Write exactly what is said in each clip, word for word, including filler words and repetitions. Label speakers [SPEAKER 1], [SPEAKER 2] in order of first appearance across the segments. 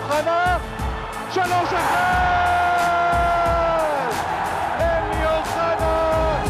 [SPEAKER 1] אוחנה, שלוש אחד! אלי אוחנה!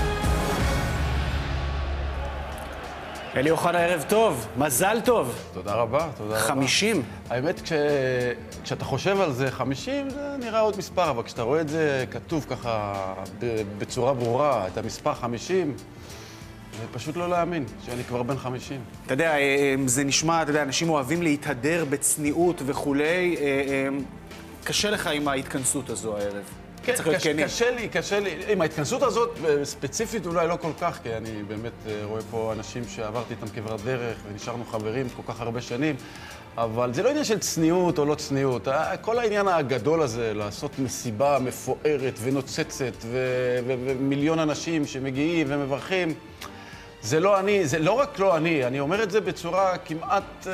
[SPEAKER 2] אלי אוחנה, ערב טוב, מזל טוב.
[SPEAKER 3] תודה רבה, תודה רבה.
[SPEAKER 2] חמישים.
[SPEAKER 3] האמת, כש... כשאתה חושב על זה, חמישים זה נראה עוד מספר, אבל כשאתה רואה את זה כתוב ככה בצורה ברורה, את המספר חמישים, זה פשוט לא להאמין שאני כבר בן חמישים.
[SPEAKER 2] אתה יודע, זה נשמע, אתה יודע, אנשים אוהבים להתהדר בצניעות וכולי. קשה לך עם ההתכנסות הזו הערב.
[SPEAKER 3] כן, קשה, קשה לי, קשה לי. עם ההתכנסות הזאת ספציפית אולי לא כל כך, כי אני באמת רואה פה אנשים שעברתי איתם כברת דרך ונשארנו חברים כל כך הרבה שנים, אבל זה לא עניין של צניעות או לא צניעות. כל העניין הגדול הזה, לעשות מסיבה מפוארת ונוצצת ו- ו- ומיליון אנשים שמגיעים ומברכים, זה לא אני, זה לא רק לא אני, אני אומר את זה בצורה כמעט...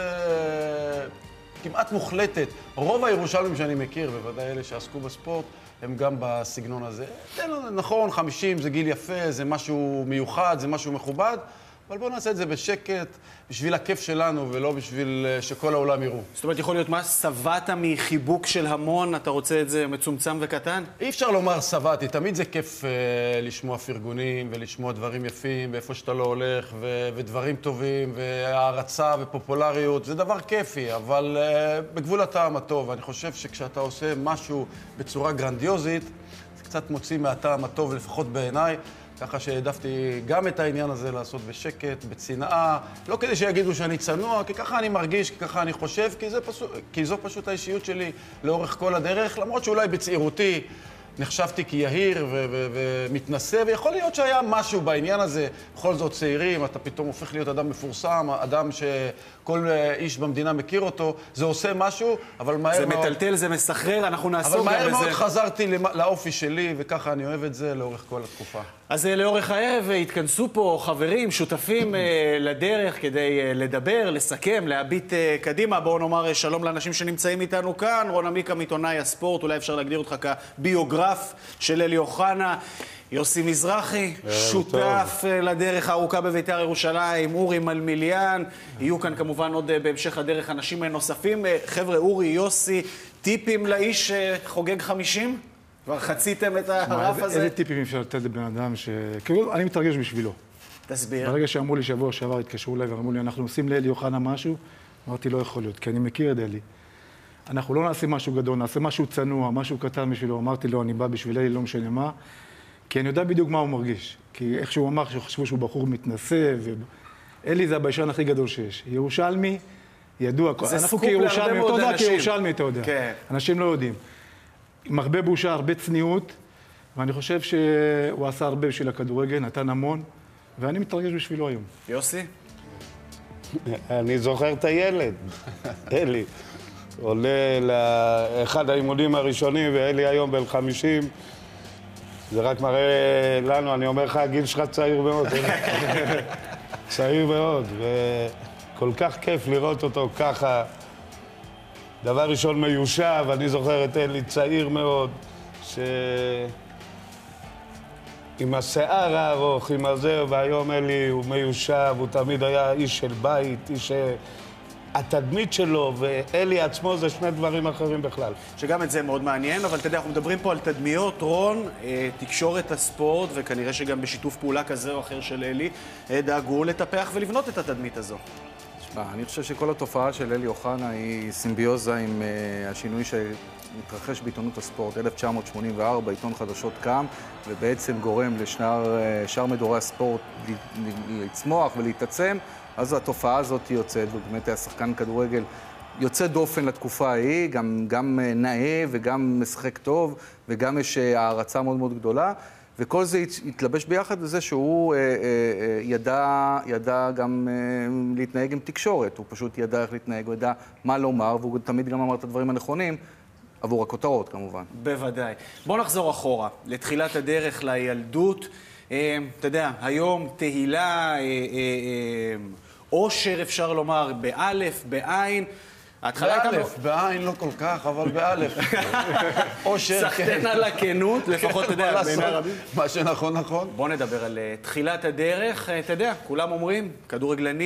[SPEAKER 3] כמעט מוחלטת. רוב הירושלמים שאני מכיר, בוודאי אלה שעסקו בספורט, הם גם בסגנון הזה. נכון, חמישים זה גיל יפה, זה משהו מיוחד, זה משהו מכובד, אבל בואו נעשה את זה בשקט, בשביל הכיף שלנו, ולא בשביל שכל העולם יראו.
[SPEAKER 2] זאת אומרת, יכול להיות מה? שבעת מחיבוק של המון, אתה רוצה את זה מצומצם וקטן?
[SPEAKER 3] אי אפשר לומר שבעתי, תמיד זה כיף אה, לשמוע פרגונים, ולשמוע דברים יפים, ואיפה שאתה לא הולך, ו- ודברים טובים, והערצה ופופולריות, זה דבר כיפי, אבל אה, בגבול הטעם הטוב. אני חושב שכשאתה עושה משהו בצורה גרנדיוזית, זה קצת מוציא מהטעם הטוב, לפחות בעיניי, ככה שהעדפתי גם את העניין הזה לעשות בשקט, בצנעה, לא כדי שיגידו שאני צנוע, כי ככה אני מרגיש, כי ככה אני חושב, כי, זה פשוט, כי זו פשוט האישיות שלי לאורך כל הדרך, למרות שאולי בצעירותי נחשבתי כיהיר ו- ו- ומתנשא, ויכול להיות שהיה משהו בעניין הזה, בכל זאת צעירים, אתה פתאום הופך להיות אדם מפורסם, אדם שכל איש במדינה מכיר אותו, זה עושה משהו, אבל מהר
[SPEAKER 2] זה
[SPEAKER 3] מאוד...
[SPEAKER 2] זה מטלטל, זה מסחרר, אנחנו נעסוק גם
[SPEAKER 3] בזה. אבל מהר
[SPEAKER 2] בזה.
[SPEAKER 3] מאוד חזרתי לאופי שלי, וככה אני אוהב את זה לאורך כל התקופה.
[SPEAKER 2] אז לאורך הערב התכנסו פה חברים, שותפים לדרך כדי לדבר, לסכם, להביט קדימה. בואו נאמר שלום לאנשים שנמצאים איתנו כאן. רון עמיקה מעיתונאי הספורט, אולי אפשר להגדיר אותך כביוגרף של אלי אוחנה. יוסי מזרחי, שותף לדרך הארוכה בבית"ר ירושלים, אורי מלמיליאן. יהיו כאן כמובן עוד בהמשך הדרך אנשים נוספים. חבר'ה, אורי, יוסי, טיפים לאיש חוגג חמישים? כבר חציתם את הרף הזה?
[SPEAKER 4] איזה טיפים אפשר לתת לבן אדם ש... כאילו, אני מתרגש בשבילו.
[SPEAKER 2] תסביר.
[SPEAKER 4] ברגע שאמרו לי שבוע שעבר, התקשרו אליי ואמרו לי, אנחנו עושים לאלי אוחנה משהו, אמרתי, לא יכול להיות, כי אני מכיר את אלי. אנחנו לא נעשה משהו גדול, נעשה משהו צנוע, משהו קטן בשבילו. אמרתי לו, אני בא בשביל אלי, לא משנה מה, כי אני יודע בדיוק מה הוא מרגיש. כי איך שהוא אמר, שחשבו שהוא בחור מתנשא, ו... אלי זה הביישן הכי גדול שיש. ירושלמי, ידוע, אנחנו כירושלמי, אתה יודע, כירושלמי, אתה יודע.
[SPEAKER 2] כן.
[SPEAKER 4] אנשים לא יודעים. עם הרבה בושה, הרבה צניעות, ואני חושב שהוא עשה הרבה בשביל הכדורגל, נתן המון, ואני מתרגש בשבילו היום.
[SPEAKER 2] יוסי?
[SPEAKER 5] אני זוכר את הילד, אלי. עולה לאחד האימונים הראשונים, ואלי היום בן חמישים. זה רק מראה לנו, אני אומר לך, הגיל שלך צעיר מאוד. צעיר מאוד, וכל כך כיף לראות אותו ככה. דבר ראשון מיושב, אני זוכר את אלי צעיר מאוד, ש... עם השיער הארוך, עם הזה, והיום אלי הוא מיושב, הוא תמיד היה איש של בית, איש... התדמית שלו ואלי עצמו זה שני דברים אחרים בכלל.
[SPEAKER 2] שגם את זה מאוד מעניין, אבל אתה יודע, אנחנו מדברים פה על תדמיות, רון, תקשורת הספורט, וכנראה שגם בשיתוף פעולה כזה או אחר של אלי, דאגו לטפח ולבנות את התדמית הזו.
[SPEAKER 6] אני חושב שכל התופעה של אלי אוחנה היא סימביוזה עם uh, השינוי שמתרחש בעיתונות הספורט. אלף תשע מאות שמונים וארבע, עיתון חדשות קם, ובעצם גורם לשאר מדורי הספורט לצמוח ולהתעצם. אז התופעה הזאת יוצאת, ובאמת היה שחקן כדורגל יוצא דופן לתקופה ההיא, גם, גם נאה וגם משחק טוב, וגם יש הערצה מאוד מאוד גדולה. וכל זה התלבש ביחד לזה שהוא אה, אה, ידע, ידע גם אה, להתנהג עם תקשורת. הוא פשוט ידע איך להתנהג, הוא ידע מה לומר, והוא תמיד גם אמר את הדברים הנכונים, עבור הכותרות כמובן.
[SPEAKER 2] בוודאי. בואו נחזור אחורה, לתחילת הדרך, לילדות. אה, אתה יודע, היום תהילה, אה, אה, אה, אושר אפשר לומר, באלף, בעין.
[SPEAKER 3] באלף, בעין לא כל כך, אבל באלף. אושר, כן.
[SPEAKER 2] סחטן על הכנות, לפחות, אתה יודע, בעיני רבים.
[SPEAKER 3] מה שנכון, נכון.
[SPEAKER 2] בוא נדבר על תחילת הדרך. אתה יודע, כולם אומרים, כדורגלנים,